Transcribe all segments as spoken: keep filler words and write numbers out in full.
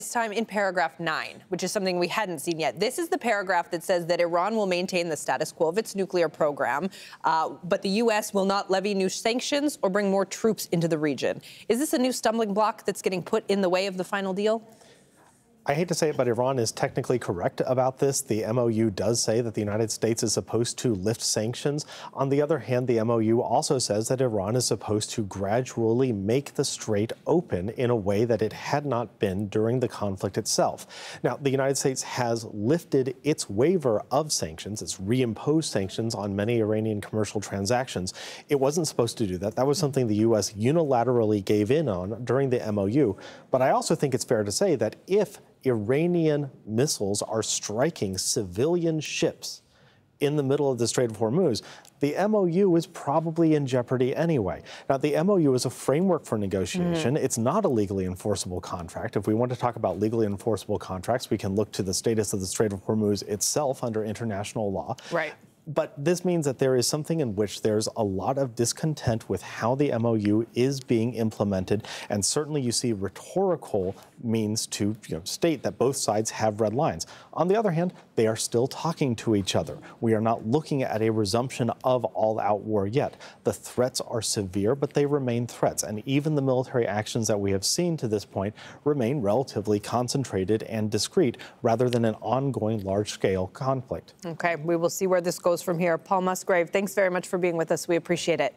This time in paragraph nine, which is something we hadn't seen yet. This is the paragraph that says that Iran will maintain the status quo of its nuclear program, uh, but the U S will not levy new sanctions or bring more troops into the region. Is this a new stumbling block that's getting put in the way of the final deal? I hate to say it, but Iran is technically correct about this. The M O U does say that the United States is supposed to lift sanctions. On the other hand, the M O U also says that Iran is supposed to gradually make the strait open in a way that it had not been during the conflict itself. Now, the United States has lifted its waiver of sanctions. It's reimposed sanctions on many Iranian commercial transactions. It wasn't supposed to do that. That was something the U S unilaterally gave in on during the M O U. But I also think it's fair to say that if Iranian missiles are striking civilian ships in the middle of the Strait of Hormuz, the M O U is probably in jeopardy anyway. Now, the M O U is a framework for negotiation. Mm-hmm. It's not a legally enforceable contract. If we want to talk about legally enforceable contracts, we can look to the status of the Strait of Hormuz itself under international law. Right. But this means that there is something in which there's a lot of discontent with how the M O U is being implemented. And certainly you see rhetorical means to you know, state that both sides have red lines. On the other hand, they are still talking to each other. We are not looking at a resumption of all-out war yet. The threats are severe, but they remain threats. And even the military actions that we have seen to this point remain relatively concentrated and discreet rather than an ongoing large-scale conflict. Okay, we will see where this goes from here. Paul Musgrave, thanks very much for being with us. We appreciate it.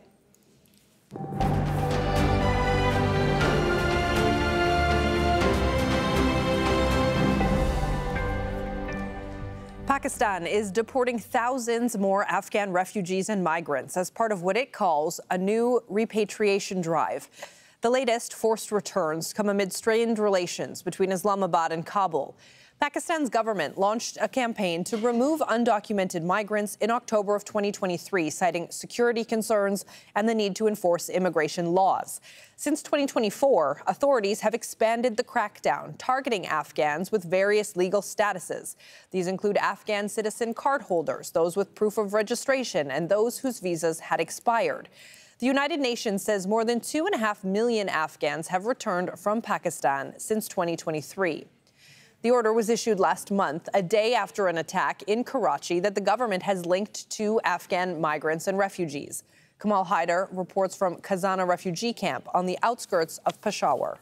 Pakistan is deporting thousands more Afghan refugees and migrants as part of what it calls a new repatriation drive. The latest forced returns come amid strained relations between Islamabad and Kabul. Pakistan's government launched a campaign to remove undocumented migrants in October of twenty twenty-three, citing security concerns and the need to enforce immigration laws. Since twenty twenty-four, authorities have expanded the crackdown, targeting Afghans with various legal statuses. These include Afghan citizen cardholders, those with proof of registration, and those whose visas had expired. The United Nations says more than two and a half million Afghans have returned from Pakistan since twenty twenty-three. The order was issued last month, a day after an attack in Karachi that the government has linked to Afghan migrants and refugees. Kamal Haider reports from Khazana refugee camp on the outskirts of Peshawar.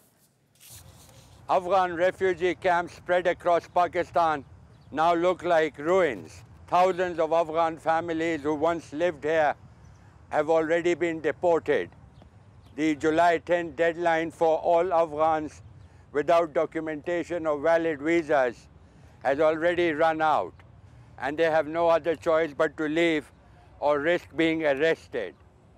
Afghan refugee camps spread across Pakistan now look like ruins. Thousands of Afghan families who once lived here have already been deported. The July tenth deadline for all Afghans without documentation or valid visas has already run out, and they have no other choice but to leave or risk being arrested.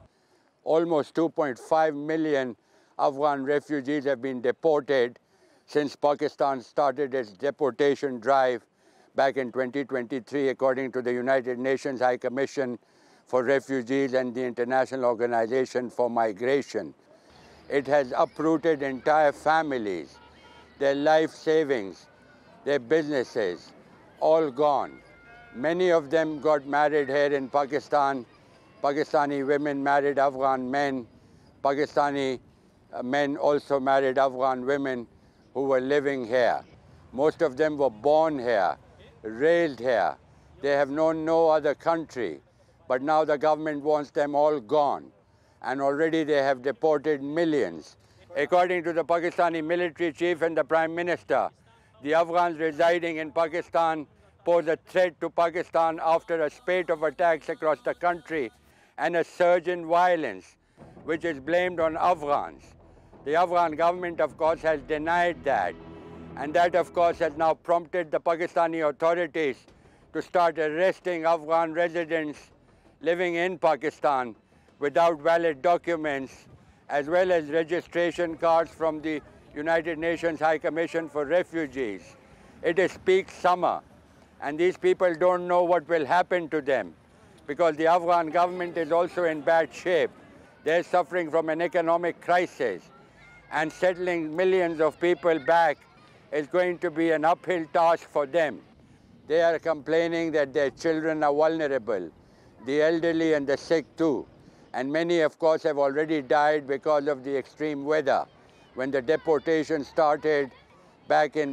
Almost two point five million Afghan refugees have been deported since Pakistan started its deportation drive back in twenty twenty-three, according to the United Nations High Commission for Refugees and the International Organization for Migration. It has uprooted entire families, their life savings, their businesses, all gone. Many of them got married here in Pakistan. Pakistani women married Afghan men. Pakistani uh, men also married Afghan women who were living here. Most of them were born here, raised here. They have known no other country. But now the government wants them all gone. And already they have deported millions. According to the Pakistani military chief and the Prime Minister, the Afghans residing in Pakistan pose a threat to Pakistan after a spate of attacks across the country and a surge in violence, which is blamed on Afghans. The Afghan government, of course, has denied that. And that, of course, has now prompted the Pakistani authorities to start arresting Afghan residents living in Pakistan without valid documents, as well as registration cards from the United Nations High Commission for Refugees. It is peak summer, and these people don't know what will happen to them because the Afghan government is also in bad shape. They're suffering from an economic crisis, and settling millions of people back is going to be an uphill task for them. They are complaining that their children are vulnerable, the elderly and the sick too. And many, of course, have already died because of the extreme weather. When the deportation started back in